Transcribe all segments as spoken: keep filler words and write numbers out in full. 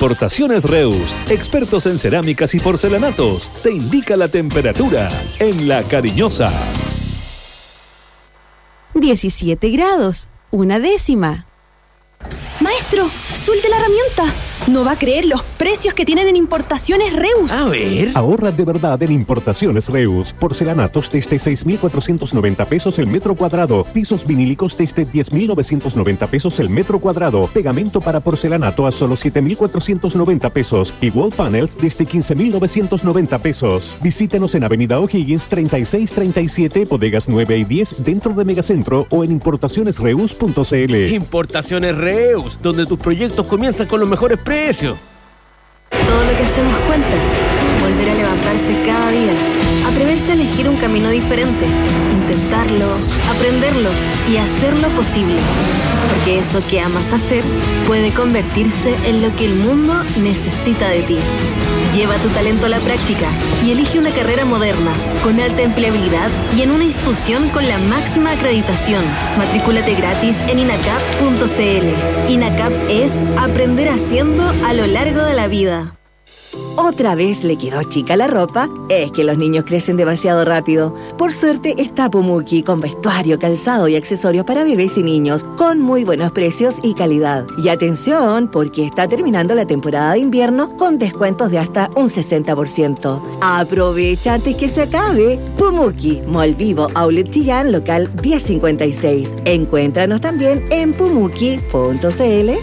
Importaciones Reus, expertos en cerámicas y porcelanatos, te indica la temperatura en La Cariñosa. diecisiete grados, una décima. Maestro, suelte la herramienta. No va a creer los precios que tienen en Importaciones Reus. A ver. Ahorra de verdad en Importaciones Reus. Porcelanatos desde seis mil cuatrocientos noventa pesos el metro cuadrado. Pisos vinílicos desde diez mil novecientos noventa pesos el metro cuadrado. Pegamento para porcelanato a solo siete mil cuatrocientos noventa pesos. Y wall panels desde quince mil novecientos noventa pesos. Visítenos en Avenida O'Higgins treinta y seis treinta y siete, bodegas nueve y diez dentro de Megacentro o en importaciones reus punto c l. Importaciones Reus, donde tus proyectos comienzan con los mejores precios. Todo lo que hacemos cuenta. Volver a levantarse cada día. Atreverse a elegir un camino diferente. Intentarlo, aprenderlo y hacerlo posible. Porque eso que amas hacer puede convertirse en lo que el mundo necesita de ti. Lleva tu talento a la práctica y elige una carrera moderna, con alta empleabilidad y en una institución con la máxima acreditación. Matricúlate gratis en inacap punto c l. INACAP es aprender haciendo a lo largo de la vida. ¿Otra vez le quedó chica la ropa? Es que los niños crecen demasiado rápido. Por suerte está Pumuki con vestuario, calzado y accesorios para bebés y niños con muy buenos precios y calidad. Y atención, porque está terminando la temporada de invierno con descuentos de hasta un sesenta por ciento. Aprovecha antes que se acabe. Pumuki, Mall Vivo, Outlet Chillán, local diez cincuenta y seis. Encuéntranos también en pumuki punto c l.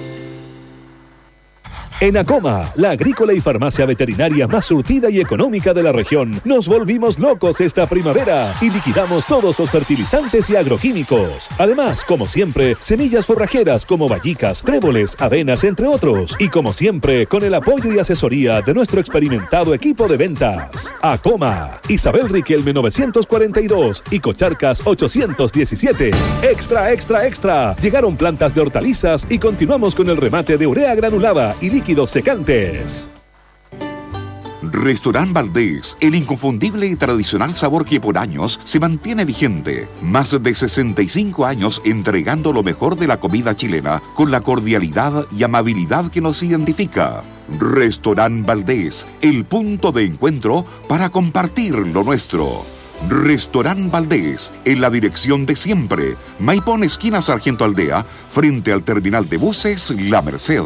En Acoma, la agrícola y farmacia veterinaria más surtida y económica de la región, nos volvimos locos esta primavera y liquidamos todos los fertilizantes y agroquímicos. Además, como siempre, semillas forrajeras como bayicas, tréboles, avenas, entre otros. Y como siempre, con el apoyo y asesoría de nuestro experimentado equipo de ventas. Acoma, Isabel Riquelme novecientos cuarenta y dos y Cocharcas ochocientos diecisiete. Extra, extra, extra. Llegaron plantas de hortalizas y continuamos con el remate de urea granulada y líquidos secantes. Restaurant Valdés, el inconfundible y tradicional sabor que por años se mantiene vigente. Más de sesenta y cinco años entregando lo mejor de la comida chilena con la cordialidad y amabilidad que nos identifica. Restaurant Valdés, el punto de encuentro para compartir lo nuestro. Restaurant Valdés, en la dirección de siempre. Maipón, esquina Sargento Aldea, frente al terminal de buses La Merced.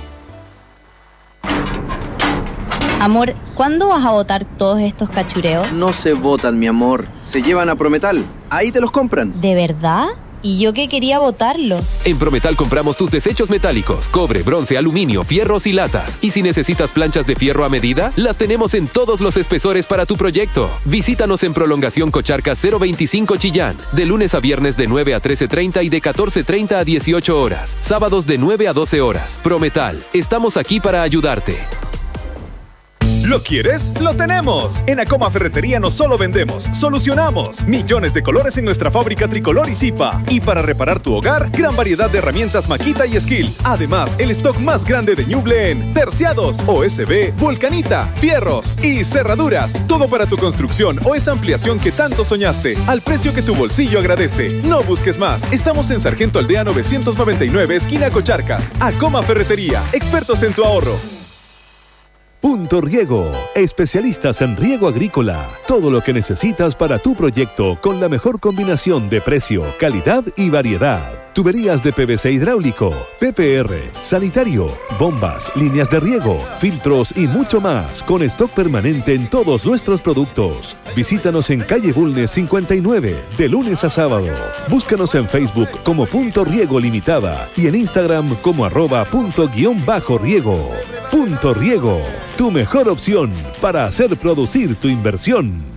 Amor, ¿cuándo vas a botar todos estos cachureos? No se botan, mi amor. Se llevan a Prometal. Ahí te los compran. ¿De verdad? ¿Y yo que quería botarlos? En Prometal compramos tus desechos metálicos, cobre, bronce, aluminio, fierros y latas. Y si necesitas planchas de fierro a medida, las tenemos en todos los espesores para tu proyecto. Visítanos en Prolongación Cocharcas cero veinticinco Chillán, de lunes a viernes de nueve a trece treinta y de catorce treinta a dieciocho horas. Sábados de nueve a doce horas. Prometal, estamos aquí para ayudarte. ¿Lo quieres? ¡Lo tenemos! En Acoma Ferretería no solo vendemos, solucionamos. Millones de colores en nuestra fábrica Tricolor y Zipa. Y para reparar tu hogar, gran variedad de herramientas Makita y Skill. Además, el stock más grande de Ñuble en terciados, O S B, Vulcanita, fierros y cerraduras. Todo para tu construcción o esa ampliación que tanto soñaste, al precio que tu bolsillo agradece. No busques más. Estamos en Sargento Aldea novecientos noventa y nueve, esquina Cocharcas. Acoma Ferretería, expertos en tu ahorro. Punto Riego, especialistas en riego agrícola. Todo lo que necesitas para tu proyecto con la mejor combinación de precio, calidad y variedad. Tuberías de P V C hidráulico, P P R, sanitario, bombas, líneas de riego, filtros y mucho más, con stock permanente en todos nuestros productos. Visítanos en calle Bulnes cincuenta y nueve, de lunes a sábado. Búscanos en Facebook como Punto Riego Limitada y en Instagram como arroba punto guión bajo riego. Punto Riego, tu mejor opción para hacer producir tu inversión.